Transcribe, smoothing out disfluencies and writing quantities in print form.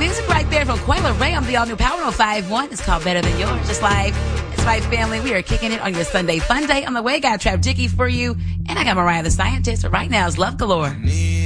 music right there from Quayla Ray on the all-new Power 105.1. It's called Better Than Yours. Just like, it's right, family. We are kicking it on your Sunday fun day. On the way, got Trap Dicky for you. And I got Mariah the Scientist. But right now, it's Love Galore.